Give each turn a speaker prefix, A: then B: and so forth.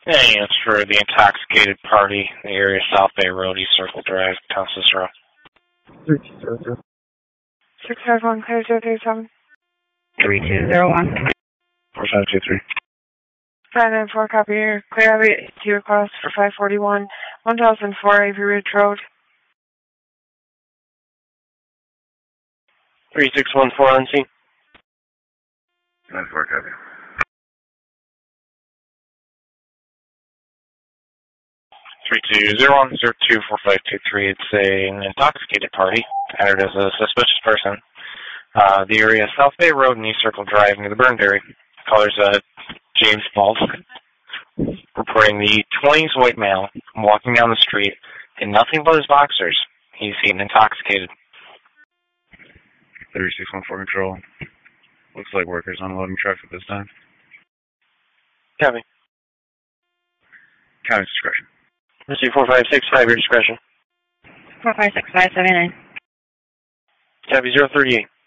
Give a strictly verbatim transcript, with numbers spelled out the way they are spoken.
A: Hey, it's for the intoxicated party, the area South Bay Road, East Circle Drive, Town Cicero.
B: six five one, clear zero three seven.
C: three two zero one.
A: four seven two three.
B: five nine four, copy here. Clear Abbey to request for five forty-one, one thousand four Avery Ridge Road.
A: three six one four on scene.
D: nine four, copy.
A: three two zero one zero two four five two three. It's a, an intoxicated party, entered as a suspicious person. Uh, the area South Bay Road and East Circle Drive near the burned area. Caller's uh, James Balls, reporting the twenties white male walking down the street in nothing but his boxers. He's seen intoxicated.
D: thirty-six one four control. Looks like workers unloading trucks at this time.
A: Copy.
D: County's discretion.
A: Receive four five six five, your discretion.
C: four five six five seven nine.
A: Copy zero thirty-eight.